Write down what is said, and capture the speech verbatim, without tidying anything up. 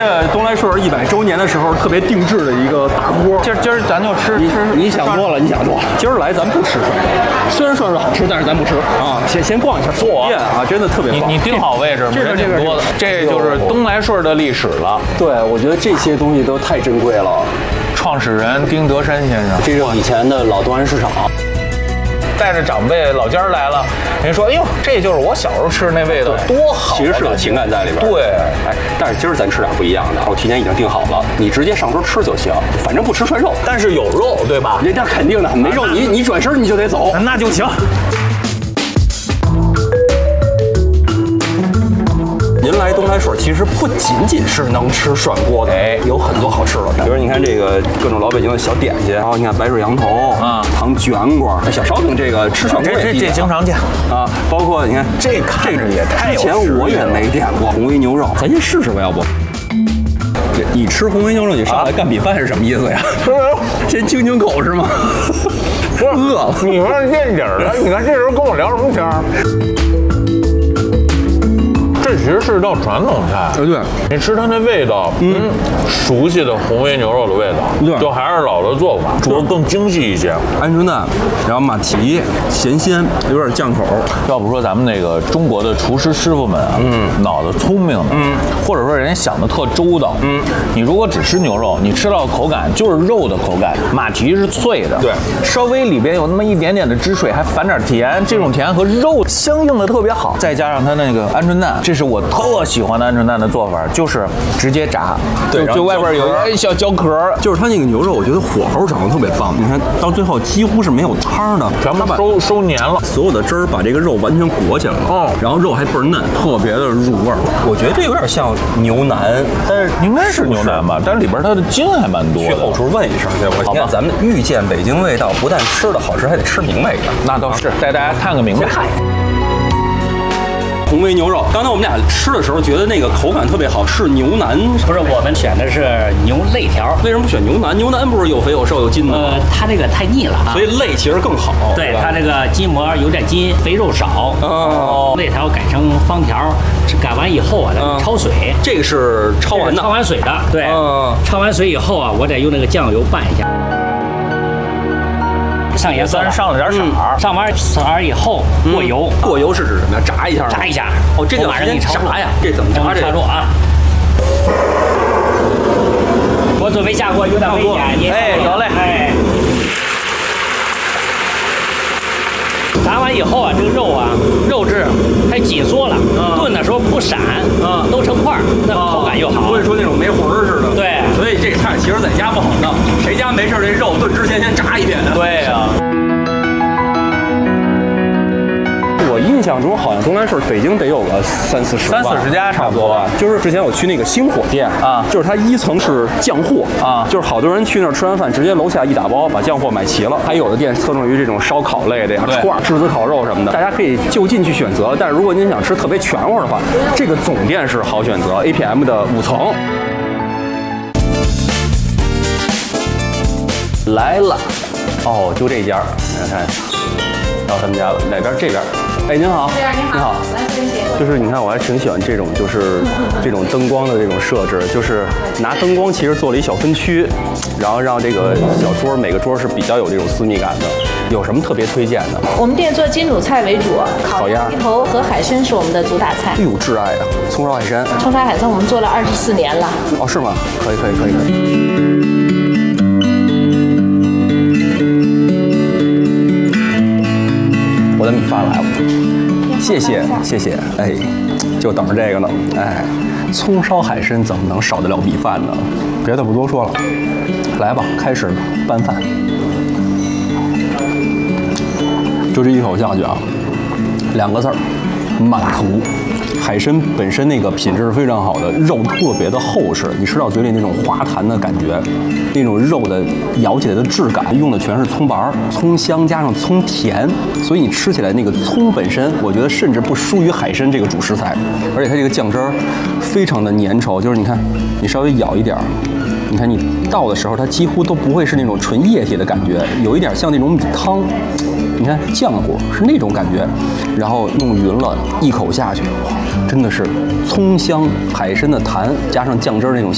呃，东来顺一百周年的时候特别定制的一个大锅， 今儿今儿咱就吃你吃。 你想多了，你想多了。今儿来咱不吃涮肉，虽然涮肉好吃，但是咱不吃啊。先先逛一下坐店啊，真的特别棒。 你你盯好位置， 这个人挺多的。这就是东来顺的历史了。 对，我觉得这些东西都太珍贵了。 创始人丁德山先生， 这是以前的老东安市场。 带着长辈老家儿来了，人说：“哎呦，这就是我小时候吃的那味道，多好！” 其实是有情感在里边。 对， 哎，但是今儿咱吃点不一样的，我提前已经订好了，你直接上桌吃就行，反正不吃涮肉， 但是有肉，对吧？ 那那肯定的，没肉你你转身你就得走， 那就行。 您来东来顺，其实不仅仅是能吃涮锅的，哎，有很多好吃的。比如你看这个各种老北京的小点心，然后你看白水羊头啊、糖卷果、小烧饼，这个吃涮锅这这这经常见啊。包括你看这看着也太有之前我也没点过红煨牛肉，咱先试试吧，要不？你吃红煨牛肉，你上来干比饭是什么意思呀？先清清口是吗？饿了。 你说垫底儿的，你看这人跟我聊什么天儿？这其实是道传统菜， 呃，对， 你吃它那味道，嗯，熟悉的红煨牛肉的味道， 对， 就还是老的做法，煮的更精细一些。 鹌鹑蛋，然后马蹄，咸鲜，有点酱口。 要不说咱们那个中国的厨师师傅们啊，嗯，脑子聪明的，嗯，或者说人家想的特周到，嗯，你如果只吃牛肉，你吃到的口感就是肉的口感，马蹄是脆的， 对， 稍微里边有那么一点点的汁水，还反点甜，这种甜和肉相应的特别好，再加上它那个鹌鹑蛋，这是我特喜欢的鹌鹑蛋的做法，就是直接炸， 对， 就外边有一小焦壳， 就是它那个牛肉，我觉得火候掌握特别棒，你看到最后几乎是没有汤的， 全部收收黏了， 所有的汁儿把这个肉完全裹起来了，哦，然后肉还倍儿嫩，特别的入味儿。我觉得这有点像牛腩，但是应该是牛腩吧，但是里边它的筋还蛮多的。 去后厨问一声，对吧？你看咱们遇见北京味道，不但吃的好吃，还得吃明白一点。 那倒是，带大家看个明白。 红煨牛肉，刚才我们俩吃的时候觉得那个口感特别好，是牛腩， 不是我们选的是牛肋条。 为什么不选牛腩？牛腩不是有肥有瘦有筋的吗？ 呃，它这个太腻了， 所以肋其实更好。 对，它这个筋膜有点筋，肥肉少。 哦， 肋条改成方条，改完以后啊，咱们焯水。 这个是焯完的， 焯完水的。对，焯完水以后啊，我得用那个酱油拌一下。上颜色， 上了点色儿， 上完色儿以后过油， 过油是指什么呀？炸一下， 炸一下。 哦，这个马上给你炒炸呀，这怎么炸？这插住啊！我准备下锅，有点危险，你哎，得嘞， 哎。炸完以后啊，这个肉啊，肉质还紧缩了，炖的时候不散，啊，都成块儿，那口感又好， 不会说那种没魂儿似的。 对， 所以这菜其实在家不好弄，谁家没事这肉炖之前先炸一遍。 对呀。 我印象中好像东来顺北京得有个三四十三四十家差不多吧。 就是之前我去那个星火店啊，就是它一层是酱货啊，就是好多人去那儿吃完饭直接楼下一打包把酱货买齐了。还有的店侧重于这种烧烤类的呀，串、栀子烤肉什么的，大家可以就近去选择。但是如果您想吃特别全乎的话，这个总店是好选择 ，A P M 的五层。来了，哦，就这家，你看，到他们家了，哪边？这边。哎，您好， 您好，来这边写。 就是你看，我还挺喜欢这种，就是这种灯光的这种设置，就是拿灯光其实做了一小分区，然后让这个小桌每个桌是比较有这种私密感的。有什么特别推荐的？ 我们店做金主菜为主， 烤鸭、 鸡头和海参是我们的主打菜。 哎呦，挚爱啊！葱烧海参， 葱烧海参我们做了二十四年了。 哦，是吗？可以，可以，可以，可以。我的米饭来了，谢谢谢谢，哎，就等着这个呢，哎，葱烧海参怎么能少得了米饭呢？别的不多说了，来吧，开始拌饭，就这一口下去啊，两个字儿，满足。海参本身那个品质是非常好的，肉特别的厚实，你吃到嘴里那种滑弹的感觉，那种肉的咬起来的质感，用的全是葱白、葱香加上葱甜，所以你吃起来那个葱本身，我觉得甚至不输于海参这个主食材，而且它这个酱汁儿非常的粘稠，就是你看，你稍微咬一点儿，你看你倒的时候，它几乎都不会是那种纯液体的感觉，有一点像那种米汤。你看浆糊是那种感觉，然后弄匀了，一口下去，真的是葱香海参的弹，加上酱汁那种